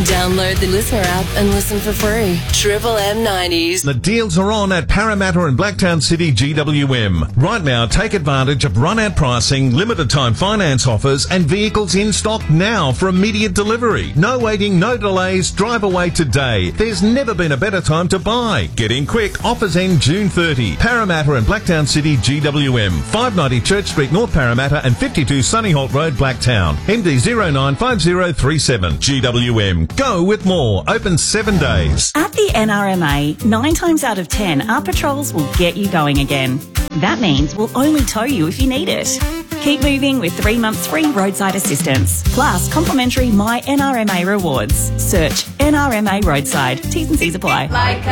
Download the Listener app and listen for free. Triple M 90s. The deals are on at Parramatta and Blacktown City GWM. Right now, take advantage of run-out pricing, limited time finance offers and vehicles in stock now for immediate delivery. No waiting, no delays, drive away today. There's never been a better time to buy. Get in quick, offers end June 30. Parramatta and Blacktown City GWM. 590 Church Street, North Parramatta and 52 Sunnyholt Road, Blacktown. MD 095037. GWM. Go with more. Open 7 days. At the NRMA, 9 times out of 10, our patrols will get you going again. That means we'll only tow you if you need it. Keep moving with 3 months free roadside assistance, plus complimentary My NRMA rewards. Search NRMA Roadside. T's and C's apply.